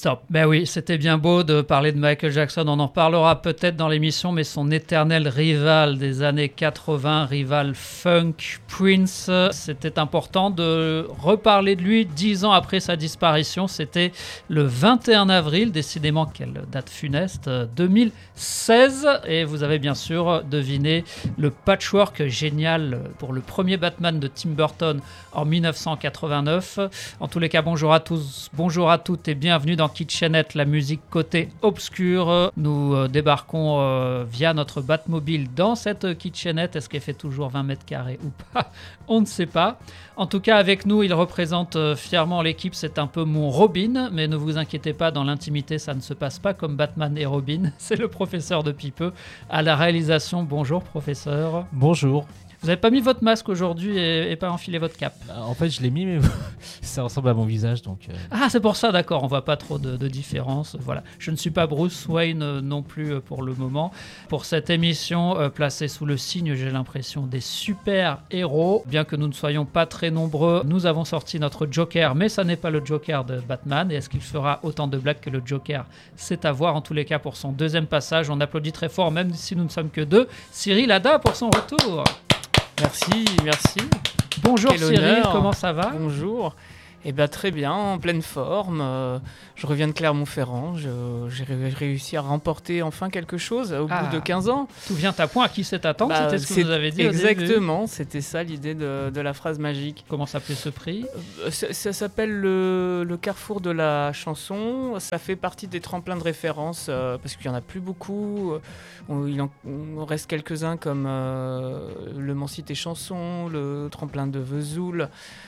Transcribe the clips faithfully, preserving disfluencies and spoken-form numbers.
Stop. Ben oui, c'était bien beau de parler de Michael Jackson. On en parlera peut-être dans l'émission, mais son éternel rival des années quatre-vingts, rival funk, Prince, c'était important de reparler de lui dix ans après sa disparition. C'était le vingt et un avril, décidément quelle date funeste, deux mille seize. Et vous avez bien sûr deviné le patchwork génial pour le premier Batman de Tim Burton en dix-neuf cent quatre-vingt-neuf. En tous les cas, bonjour à tous, bonjour à toutes et bienvenue dans Kitchenette, la musique côté obscur. Nous euh, débarquons euh, via notre Batmobile dans cette Kitchenette. Est-ce qu'elle fait toujours vingt mètres carrés ou pas? On ne sait pas. En tout cas, avec nous, il représente euh, fièrement l'équipe. C'est un peu mon Robin, mais ne vous inquiétez pas, dans l'intimité, ça ne se passe pas comme Batman et Robin. C'est le professeur de Pipeux à la réalisation. Bonjour, professeur. Bonjour. Vous n'avez pas mis votre masque aujourd'hui et, et pas enfilé votre cape? En fait, je l'ai mis, mais ça ressemble à mon visage, donc... Euh... Ah, c'est pour ça, d'accord, on voit pas trop de, de différence. Voilà. Je ne suis pas Bruce Wayne euh, non plus euh, pour le moment. Pour cette émission euh, placée sous le signe, j'ai l'impression, des super-héros. Bien que nous ne soyons pas très nombreux, nous avons sorti notre Joker, mais ça n'est pas le Joker de Batman. Et est-ce qu'il fera autant de blagues que le Joker? C'est à voir. En tous les cas, pour son deuxième passage, on applaudit très fort, même si nous ne sommes que deux. Cyril Hada pour son retour. Merci, merci. Bonjour. Quel Cyril, honneur. Comment ça va? Bonjour. Eh bien, très bien, en pleine forme. Euh, je reviens de Clermont-Ferrand. Je, j'ai réussi à remporter enfin quelque chose au ah, bout de quinze ans. Tout vient à point. À qui c'est attendre? bah, C'était ce que c'est vous avez dit exactement, au début. C'était ça l'idée de, de la phrase magique. Comment s'appelait ce prix? euh, ça, ça s'appelle le, le Carrefour de la chanson. Ça fait partie des tremplins de référence euh, parce qu'il n'y en a plus beaucoup. On, il en on reste quelques-uns comme euh, le Mancité Chanson, le tremplin de Vesoul.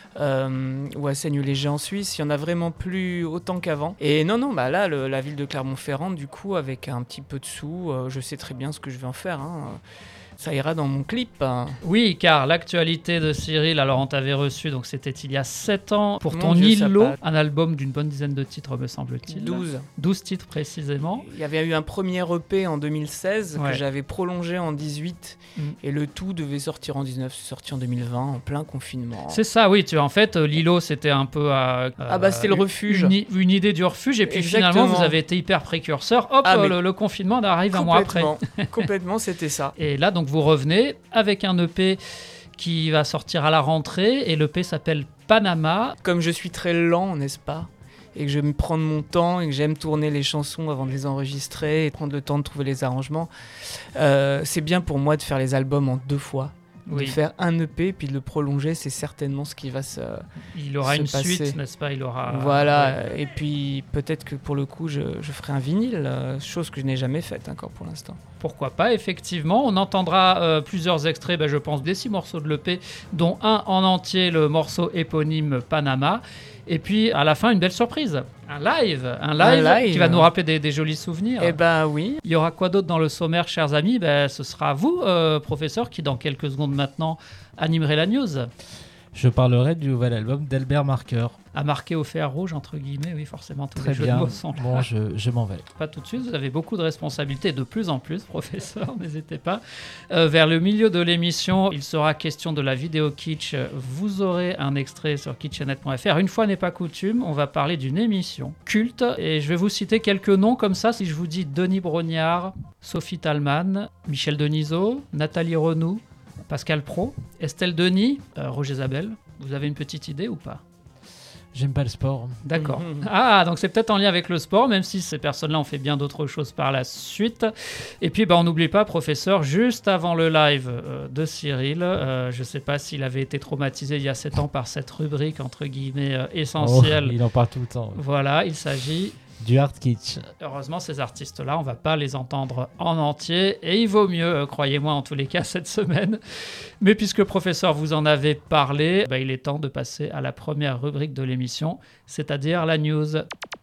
Euh, ou à Seigne-Léger en Suisse, il y en a vraiment plus autant qu'avant. Et non, non, bah là, le, la ville de Clermont-Ferrand, du coup, avec un petit peu de sous, euh, je sais très bien ce que je vais en faire. Hein. Ça ira dans mon clip. Hein. Oui, car l'actualité de Cyril, alors on t'avait reçu, donc c'était il y a sept ans, pour ton Dieu, Nilo, un album d'une bonne dizaine de titres, me semble-t-il. douze. douze titres précisément. Il y avait eu un premier E P en deux mille seize ouais. que j'avais prolongé en dix-huit mm. et le tout devait sortir en dix-neuf, c'est sorti en deux mille vingt, en plein confinement. C'est ça, oui, tu vois, en fait, Lilo, c'était un peu... Euh, ah bah c'était le refuge. Une, une idée du refuge, et puis Exactement. Finalement, vous avez été hyper précurseur. Hop, ah, le, le confinement arrive un mois après. Complètement, c'était ça. Et là, donc, vous revenez avec un E P qui va sortir à la rentrée, et l'E P s'appelle Panama. Comme je suis très lent, n'est-ce pas, et que je vais me prendre mon temps et que j'aime tourner les chansons avant de les enregistrer et prendre le temps de trouver les arrangements, euh, c'est bien pour moi de faire les albums en deux fois. Oui. De faire un E P puis de le prolonger, c'est certainement ce qui va se Il aura se une passer. Suite, n'est-ce pas? Il aura. Voilà, ouais. Et puis peut-être que pour le coup, je, je ferai un vinyle, chose que je n'ai jamais faite encore pour l'instant. Pourquoi pas, effectivement. On entendra euh, plusieurs extraits, ben, je pense, des six morceaux de l'E P, dont un en entier, le morceau éponyme Panama. Et puis, à la fin, une belle surprise. Un live, un live, un live. Qui va nous rappeler des, des jolis souvenirs. Eh ben oui. Il y aura quoi d'autre dans le sommaire, chers amis? Ben, ce sera vous, euh, professeur, qui dans quelques secondes maintenant animerez la news. Je parlerai du nouvel album d'Albert Marker. À marquer au fer rouge, entre guillemets, oui, forcément, tous Très les jeux bien. de mots sont là. Bon, je, je m'en vais. Pas tout de suite, vous avez beaucoup de responsabilités, de plus en plus, professeur, n'hésitez pas. Euh, vers le milieu de l'émission, il sera question de la vidéo kitsch. Vous aurez un extrait sur kitchenette point f r. Une fois n'est pas coutume, on va parler d'une émission culte, et je vais vous citer quelques noms comme ça. Si je vous dis Denis Brognard, Sophie Talman, Michel Denisot, Nathalie Renou, Pascal Praud, Estelle Denis, euh, Roger Zabel, vous avez une petite idée ou pas? J'aime pas le sport. D'accord. Ah, donc c'est peut-être en lien avec le sport, même si ces personnes-là ont fait bien d'autres choses par la suite. Et puis, bah, on n'oublie pas, professeur, juste avant le live euh, de Cyril, euh, je ne sais pas s'il avait été traumatisé il y a sept ans par cette rubrique, entre guillemets, euh, essentielle. Oh, il en parle tout le temps. Ouais. Voilà, il s'agit... du hard kitsch. Heureusement, ces artistes-là, on ne va pas les entendre en entier. Et il vaut mieux, euh, croyez-moi, en tous les cas, cette semaine. Mais puisque, professeur, vous en avez parlé, bah, il est temps de passer à la première rubrique de l'émission, c'est-à-dire la news.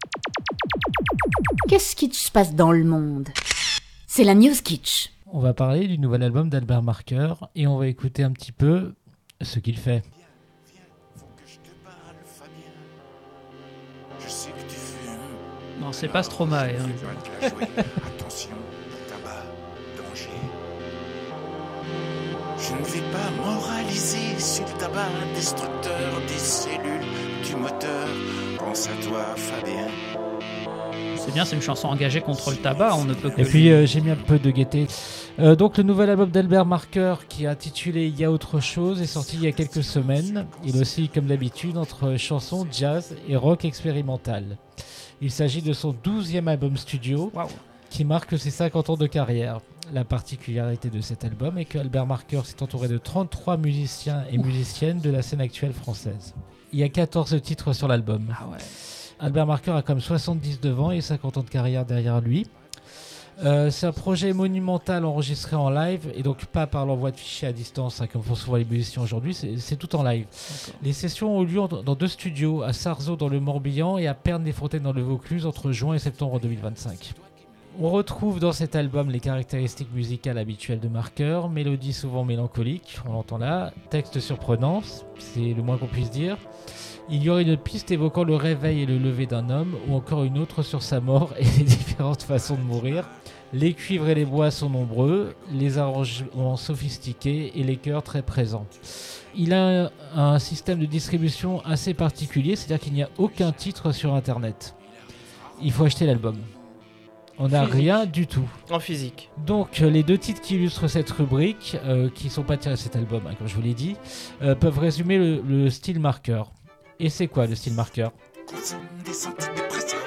Qu'est-ce qui se passe dans le monde? C'est la news kitsch. On va parler du nouvel album d'Albert Marker et on va écouter un petit peu ce qu'il fait. Non, c'est pas Stromae. Hein. Attention, tabac, danger. Je ne vais pas moraliser sur le tabac destructeur des cellules du moteur. Pense à toi, Fabien. C'est bien, c'est une chanson engagée contre le tabac, on ne peut que... Et puis euh, j'ai mis un peu de gaieté. Euh, donc le nouvel album d'Albert Marker, qui est intitulé Il y a autre chose, est sorti il y a quelques semaines. Il oscille comme d'habitude entre chansons, jazz et rock expérimental. Il s'agit de son douzième album studio, Waouh. qui marque ses cinquante ans de carrière. La particularité de cet album est qu'Albert Marker s'est entouré de trente-trois musiciens et musiciennes de la scène actuelle française. Il y a quatorze titres sur l'album. Ah ouais. Albert Marker a comme soixante-dix-neuf ans et cinquante ans de carrière derrière lui. Euh, c'est un projet monumental enregistré en live et donc pas par l'envoi de fichiers à distance, hein, comme font souvent les musiciens aujourd'hui, c'est, c'est tout en live. D'accord. Les sessions ont lieu en- dans deux studios, à Sarzeau dans le Morbihan et à Pernes-les-Fontaines dans le Vaucluse entre juin et septembre deux mille vingt-cinq. On retrouve dans cet album les caractéristiques musicales habituelles de Marker, mélodie souvent mélancolique, on l'entend là, texte surprenant, c'est le moins qu'on puisse dire. Il y aurait une piste évoquant le réveil et le lever d'un homme, ou encore une autre sur sa mort et les différentes façons de mourir. Les cuivres et les bois sont nombreux, les arrangements sophistiqués et les chœurs très présents. Il a un, un système de distribution assez particulier, c'est-à-dire qu'il n'y a aucun titre sur Internet. Il faut acheter l'album. On n'a Physique. rien du tout. En physique. Donc euh, les deux titres qui illustrent cette rubrique, euh, qui ne sont pas tirés de cet album, hein, comme je vous l'ai dit, euh, peuvent résumer le, le style Marker. Et c'est quoi le style Marker ? Consomme des antidépresseurs.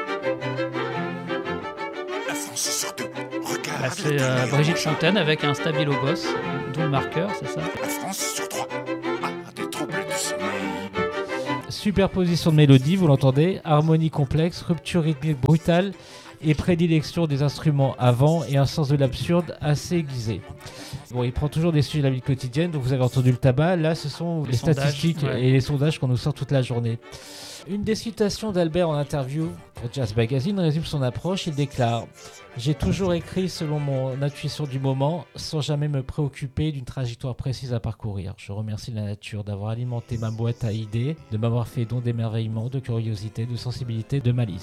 La France sur deux. Regarde. Là, c'est euh, Brigitte Fontaine avec un stabilo boss, d'où le marqueur, c'est ça? La France sur trois. Ah, des troubles du sommeil. Superposition de mélodies, vous l'entendez, harmonie complexe, rupture rythmique brutale et prédilection des instruments avant et un sens de l'absurde assez aiguisé. Bon, il prend toujours des sujets de la vie quotidienne, donc vous avez entendu le tabac, là ce sont les, Les sondages, statistiques ouais. et les sondages qu'on nous sort toute la journée. Une des citations d'Albert en interview pour Jazz Magazine résume son approche, il déclare « J'ai toujours écrit selon mon intuition du moment, sans jamais me préoccuper d'une trajectoire précise à parcourir. Je remercie la nature d'avoir alimenté ma boîte à idées, de m'avoir fait don d'émerveillement, de curiosité, de sensibilité, de malice. »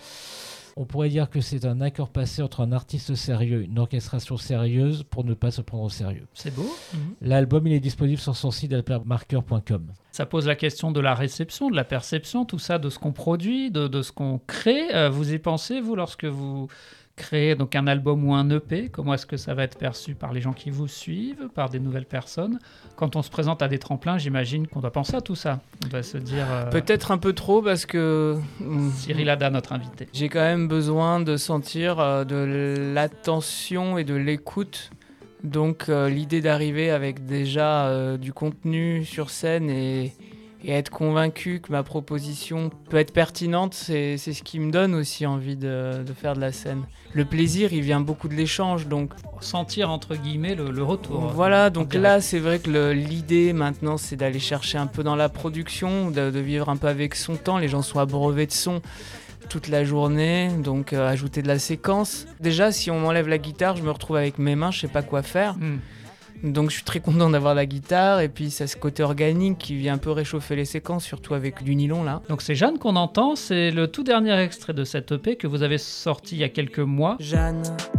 On pourrait dire que c'est un accord passé entre un artiste sérieux et une orchestration sérieuse pour ne pas se prendre au sérieux. C'est beau. Mhm. L'album il est disponible sur son site alper marker point com. Ça pose la question de la réception, de la perception, tout ça, de ce qu'on produit, de, de ce qu'on crée. Euh, vous y pensez, vous, lorsque vous créez donc un album ou un E P? Comment est-ce que ça va être perçu par les gens qui vous suivent, par des nouvelles personnes? Quand on se présente à des tremplins, j'imagine qu'on doit penser à tout ça. On doit se dire... euh, Peut-être un peu trop parce que mm, Cyril Hada, notre invité. j'ai quand même besoin de sentir euh, de l'attention et de l'écoute. Donc euh, l'idée d'arriver avec déjà euh, du contenu sur scène et, et être convaincu que ma proposition peut être pertinente, c'est, c'est ce qui me donne aussi envie de, de faire de la scène. Le plaisir, il vient beaucoup de l'échange, donc Sentir, entre guillemets, le, le retour. voilà, En donc direct. là, c'est vrai que le- l'idée maintenant, c'est d'aller chercher un peu dans la production, de, de vivre un peu avec son temps. Les gens sont abreuvés de son toute la journée, donc euh, ajouter de la séquence. Déjà, si on m'enlève la guitare, je me retrouve avec mes mains, je sais pas quoi faire. Hmm. Donc je suis très content d'avoir la guitare, et puis ça ce côté organique qui vient un peu réchauffer les séquences, surtout avec du nylon là. Donc c'est Jeanne qu'on entend, c'est le tout dernier extrait de cette E P que vous avez sorti il y a quelques mois. Jeanne.